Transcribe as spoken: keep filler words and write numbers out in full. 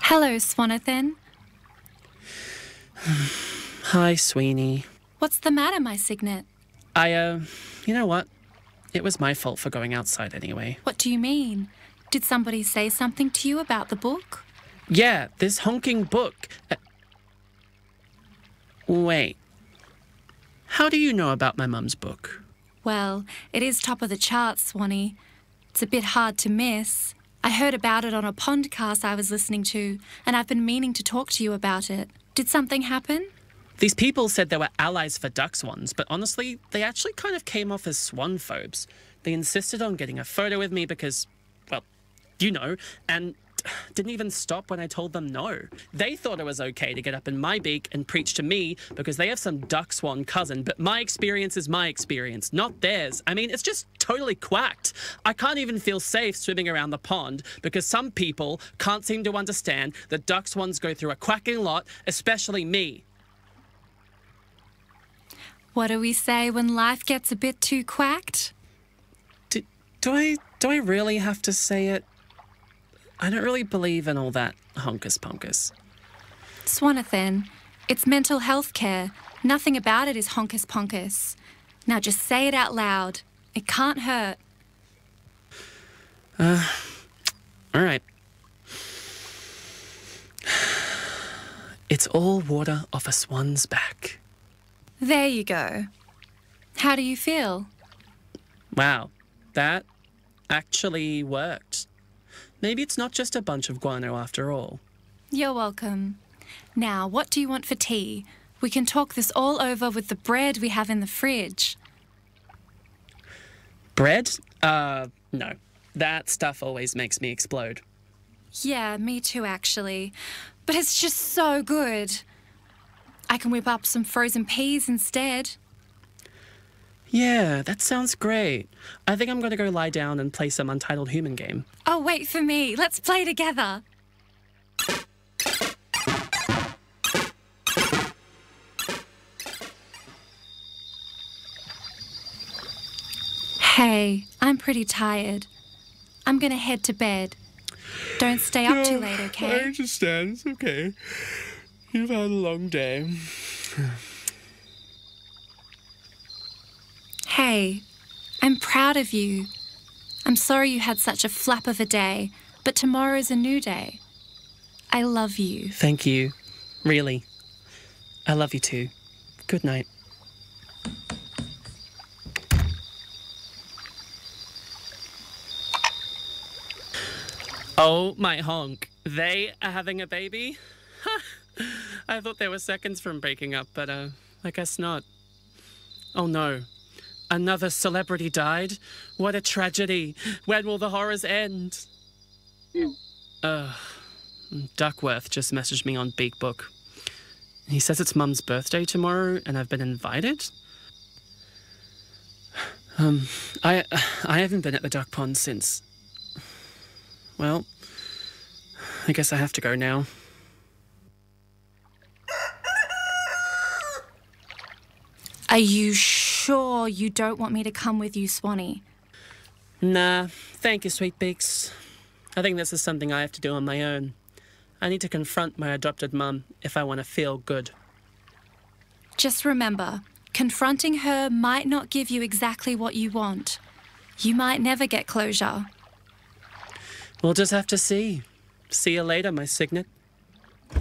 Hello, Swanathan. Hi, Sweeney. What's the matter, my Signet? I, uh, you know what? It was my fault for going outside anyway. What do you mean? Did somebody say something to you about the book? Yeah, this honking book. Uh, wait. How do you know about my mum's book? Well, it is top of the charts, Swanee. It's a bit hard to miss. I heard about it on a podcast I was listening to, and I've been meaning to talk to you about it. Did something happen? These people said they were allies for duck swans, but honestly, they actually kind of came off as swan phobes. They insisted on getting a photo with me because, well, you know, and didn't even stop when I told them no. They thought it was okay to get up in my beak and preach to me because they have some duck swan cousin, but my experience is my experience, not theirs. I mean, it's just totally quacked. I can't even feel safe swimming around the pond because some people can't seem to understand that duck swans go through a quacking lot, especially me. What do we say when life gets a bit too quacked? Do, do I do I really have to say it? I don't really believe in all that honkus-ponkus. Swanathan, it's mental health care. Nothing about it is honkus-ponkus. Now just say it out loud. It can't hurt. Uh, all right. It's all water off a swan's back. There you go. How do you feel? Wow, that actually worked. Maybe it's not just a bunch of guano after all. You're welcome. Now, what do you want for tea? We can talk this all over with the bread we have in the fridge. Bread? Uh, no. That stuff always makes me explode. Yeah, me too, actually. But it's just so good. I can whip up some frozen peas instead. Yeah, that sounds great. I think I'm going to go lie down and play some Untitled Human game. Oh, wait for me. Let's play together. Hey, I'm pretty tired. I'm going to head to bed. Don't stay up too late, okay? I understand. It's okay. You've had a long day. Hey, I'm proud of you. I'm sorry you had such a flap of a day, but tomorrow's a new day. I love you. Thank you. Really. I love you too. Good night. Oh, my honk. They are having a baby? I thought they were seconds from breaking up, but uh, I guess not. Oh no. Another celebrity died? What a tragedy. When will the horrors end? Uh, Duckworth just messaged me on BeakBook. He says it's Mum's birthday tomorrow and I've been invited? Um, I, I haven't been at the duck pond since... Well, I guess I have to go now. Are you sure you don't want me to come with you, Swanee? Nah, thank you, Sweet Beaks. I think this is something I have to do on my own. I need to confront my adopted mum if I want to feel good. Just remember, confronting her might not give you exactly what you want. You might never get closure. We'll just have to see. See you later, my Signet.